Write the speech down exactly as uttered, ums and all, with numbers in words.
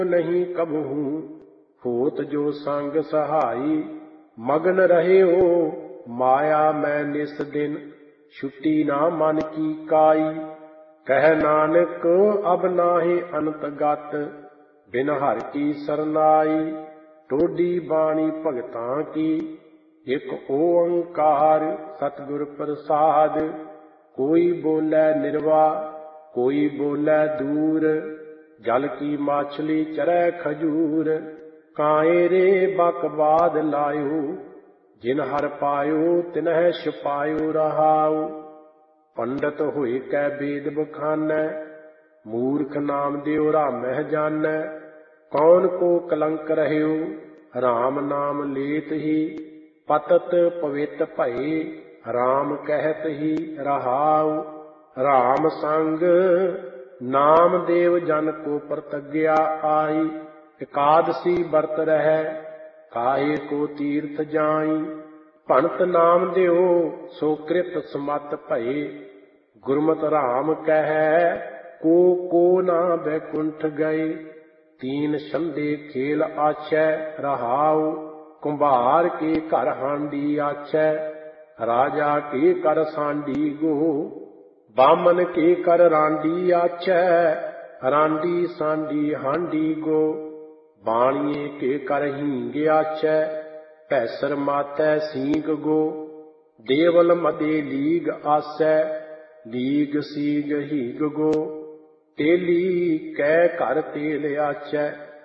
नहीं कबहू होत जो संग सहाई। मगन रहे हो माया मैं निस दिन छुट्टी ना मन की काई। कह नानक अब नाहि अंत गत बिन हर की सरनाई। टोडी बाणी भगतां की एक ओंकार सतगुर प्रसाद। कोई बोले निर्वा कोई बोले दूर जल की माछली चरै खजूर। काए रे बकवाद लायो जिन हर पायो तिनह छुपायो रहाओ। पंडित होए कै वेद बखानै मूर्ख नाम देव रामह जानੈ। कौन को कलंक रहयो राम नाम लेत ही। पतत पवित भये राम कहत ही रहाओ। राम संग नाम देव जन को प्रतिज्ञा आई। एकादशी व्रत रहै काहे को तीर्थ जाई। भणत नाम देव सो कृत समत भये। गुरमत राम कहै को को ना बैकुंठ गए। तीन संधे खेल आछै रहाओ। कुम्हार के घर हांडी आछै राजा के कर सांडी गो। बामन के कर रांडी आछै रांडी सांडी हांडी गो। बाणिए के कर हींग आछै पैसर माथै सींग गो। देवल मदे लीग आसै लीग सीग हीग गो। तेली कै कर तेल आछै